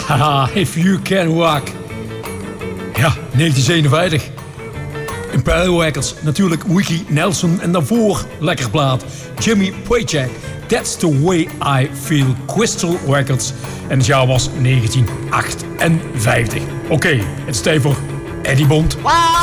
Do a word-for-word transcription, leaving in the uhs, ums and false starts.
Haha, If You Can Walk. Ja, negentien zevenenvijftig. Imperial Records, natuurlijk Wiki Nelson en daarvoor lekker plaat. Jimmy Paycheck, That's the Way I Feel, Crystal Records. En het jaar was negentien achtenvijftig. Oké, okay, het is tijd voor Eddie Bond. Wow.